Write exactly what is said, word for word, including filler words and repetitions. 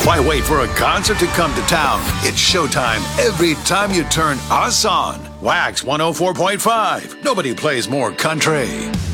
Why wait for a concert to come to town? It's showtime every time you turn us on. Wax one oh four point five. Nobody plays more country.